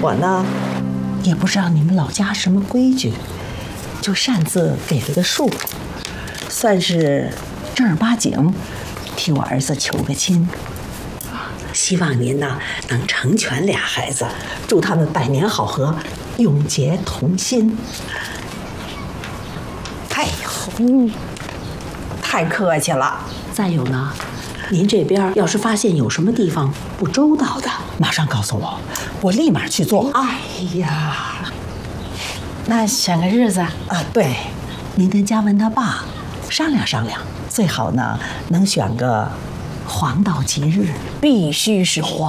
我呢，也不知道你们老家什么规矩，就擅自给了个数，算是正儿八经替我儿子求个亲。希望您呢能成全俩孩子，祝他们百年好合，永结同心。哎呦，太客气了。再有呢，您这边要是发现有什么地方不周到的，马上告诉我，我立马去做。哎呀， 那选个日子啊，对，您跟嘉文他爸商量商量，最好呢能选个黄道吉日， 必须是黄。